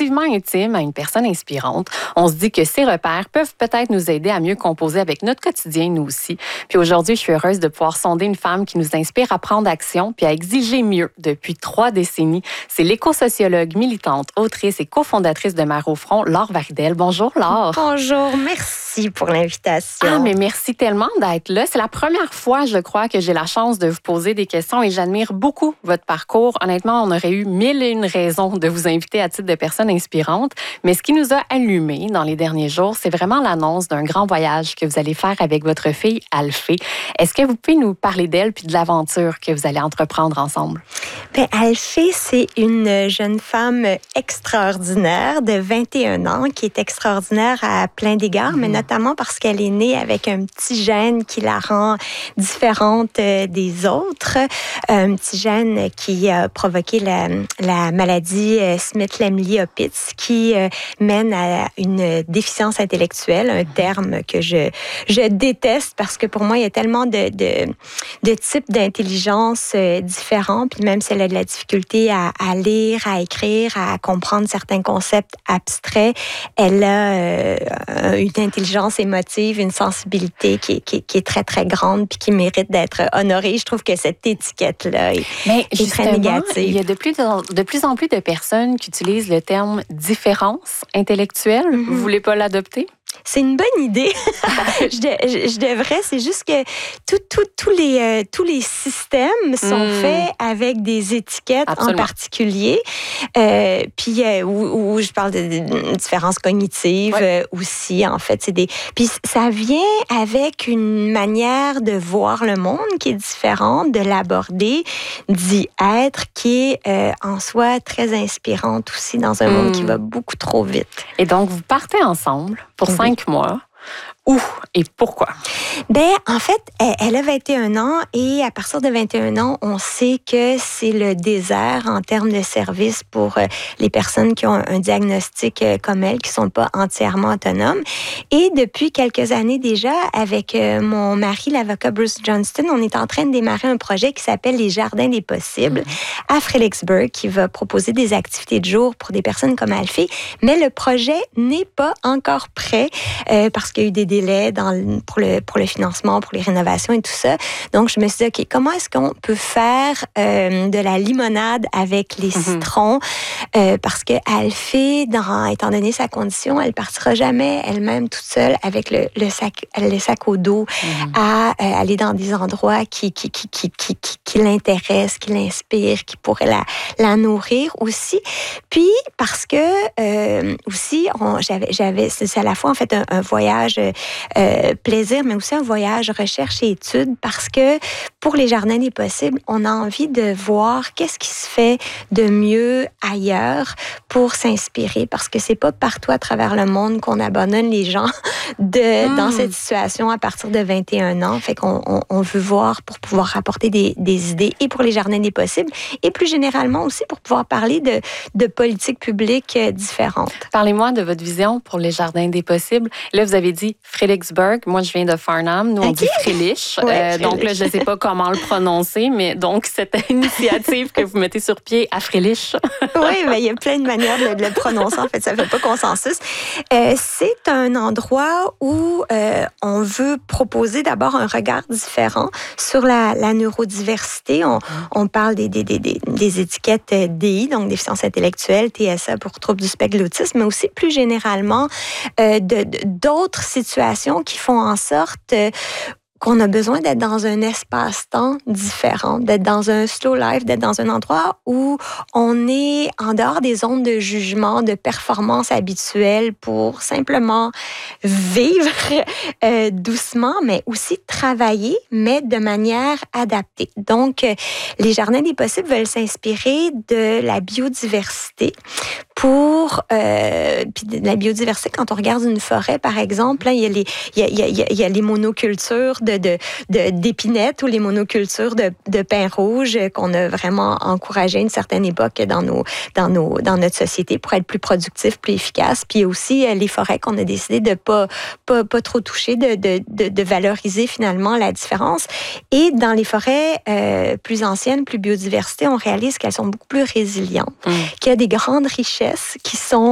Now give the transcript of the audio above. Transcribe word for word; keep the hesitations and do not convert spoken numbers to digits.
relativement intime à une personne inspirante. On se dit que ces repères peuvent peut-être nous aider à mieux composer avec notre quotidien, nous aussi. Puis aujourd'hui, je suis heureuse de pouvoir sonder une femme qui nous inspire à prendre action puis à exiger mieux depuis trois décennies. C'est l'éco-sociologue, militante, autrice et cofondatrice de Mère au front, Laure Varidel. Bonjour, Laure. Bonjour, merci pour l'invitation. Ah, mais merci tellement d'être là. C'est la première fois, je crois, que j'ai la chance de vous poser des questions et j'admire beaucoup votre parcours. Honnêtement, on aurait eu mille et une raisons de vous inviter à titre de personne inspirante. Mais ce qui nous a allumés dans les derniers jours, c'est vraiment l'annonce d'un grand voyage que vous allez faire avec votre fille, Alphée. Est-ce que vous pouvez nous parler d'elle puis de l'aventure que vous allez entreprendre ensemble? Bien, Alphée, c'est une jeune femme extraordinaire de vingt et un ans qui est extraordinaire à plein d'égards, mmh. mais notamment parce qu'elle est née avec un petit gène qui la rend différente des autres. Un petit gène qui a provoqué la, la maladie Smith-Lemli-Opitz qui mène à une déficience intellectuelle, un terme que je, je déteste parce que pour moi, il y a tellement de, de, de types d'intelligence différents, puis même si elle a de la difficulté à, à lire, à écrire, à comprendre certains concepts abstraits, elle a euh, une intelligence émotive, une sensibilité qui est, qui, qui est très, très grande puis qui mérite d'être honorée. Je trouve que cette étiquette-là est, Mais est très négative. Il y a de plus, de, de plus en plus de personnes qui utilisent le terme différence intellectuelle. Mm-hmm. Vous voulez pas l'adopter? C'est une bonne idée. je, de, je devrais. C'est juste que tout, tout, tous, les, euh, tous les systèmes sont mmh. faits avec des étiquettes Absolument. En particulier. Euh, puis, euh, où, où je parle de, de différences cognitives ouais. euh, aussi, en fait. C'est des... Puis, ça vient avec une manière de voir le monde qui est différente, de l'aborder, d'y être, qui est euh, en soi très inspirante aussi dans un mmh. monde qui va beaucoup trop vite. Et donc, vous partez ensemble pour mmh. cinq mois. Où et pourquoi? Ben, en fait, elle a vingt et un ans et à partir de vingt et un ans, on sait que c'est le désert en termes de services pour les personnes qui ont un diagnostic comme elle, qui ne sont pas entièrement autonomes. Et depuis quelques années déjà, avec mon mari, l'avocat Bruce Johnston, on est en train de démarrer un projet qui s'appelle les Jardins des possibles mmh. à Fredericksburg, qui va proposer des activités de jour pour des personnes comme Alphée. Mais le projet n'est pas encore prêt euh, parce qu'il y a eu des délais dans, pour, le, pour le financement, pour les rénovations et tout ça. Donc, je me suis dit, OK, comment est-ce qu'on peut faire euh, de la limonade avec les mm-hmm. citrons? Euh, parce que Alphée, dans, étant donné sa condition, elle partira jamais elle-même toute seule avec le, le, sac, le sac au dos mm-hmm. à euh, aller dans des endroits qui, qui, qui, qui, qui, qui, qui l'intéressent, qui l'inspirent, qui pourraient la, la nourrir aussi. Puis, parce que euh, aussi, on, j'avais, j'avais, c'est à la fois en fait un, un voyage Euh, plaisir, mais aussi un voyage recherche et études parce que pour les Jardins des possibles, on a envie de voir qu'est-ce qui se fait de mieux ailleurs pour s'inspirer parce que c'est pas partout à travers le monde qu'on abandonne les gens de, mmh. dans cette situation à partir de vingt et un ans. Fait qu'on on, on veut voir pour pouvoir apporter des, des idées et pour les Jardins des possibles et plus généralement aussi pour pouvoir parler de, de politiques publiques différentes. Parlez-moi de votre vision pour les Jardins des possibles. Là, vous avez dit Fredericksburg. Moi, je viens de Farnham. Nous, on okay. dit Frelich. Ouais, euh, donc là, je ne sais pas comment le prononcer, mais donc, cette initiative que vous mettez sur pied à Frelich. Oui, mais il y a plein de manières de, de le prononcer. En fait, ça ne fait pas consensus. Euh, c'est un endroit où euh, on veut proposer d'abord un regard différent sur la, la neurodiversité. On, on parle des, des, des, des, des étiquettes D I, donc déficience intellectuelle, T S A pour trouble du spectre de l'autisme, mais aussi plus généralement euh, de, de, d'autres situations qui font en sorte euh, qu'on a besoin d'être dans un espace-temps différent, d'être dans un slow life, d'être dans un endroit où on est en dehors des zones de jugement, de performance habituelle pour simplement vivre euh, doucement, mais aussi travailler, mais de manière adaptée. Donc, euh, les Jardins des possibles veulent s'inspirer de la biodiversité pour euh, puis de la biodiversité. Quand on regarde une forêt, par exemple, là, il y a les il y a, il y a, il y a les monocultures de, de, de d'épinettes ou les monocultures de, de pin rouge qu'on a vraiment encouragé à une certaine époque dans nos dans nos dans notre société pour être plus productif, plus efficace. Puis il y a aussi les forêts qu'on a décidé de pas pas pas trop toucher, de de de, de valoriser finalement la différence. Et dans les forêts euh, plus anciennes, plus biodiversité, on réalise qu'elles sont beaucoup plus résilientes, mmh. qu'il y a des grandes richesses qui sont